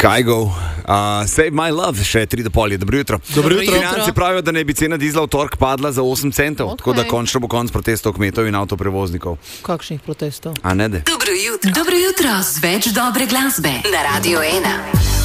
Kajgo, Save My Love, še 3 do pol je. Dobro jutro. Dobro jutro. Financi pravijo, da ne bi cena dizla v torek padla za 8 centov, tako da končno bo konc protestov kmetov in avtoprevoznikov. Kakšnih protestov? A ne de? Dobro jutro z več dobre glasbe na Radio 1.